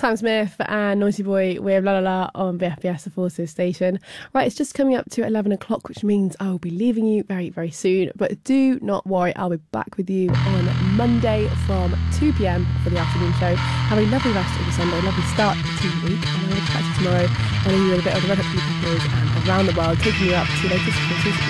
Tam Smith and Noisy Boy with La La La on BFBS, the Forces station. Right, it's just coming up to 11 o'clock, which means I will be leaving you very, very soon. But do not worry, I'll be back with you on Monday from 2 p.m. for the afternoon show. Have a lovely rest of the Sunday, lovely start to the week, and I will catch you tomorrow. I'll leave you with a bit of the Red Hot Chili Peppers and Around the World, taking you up to the latest Forces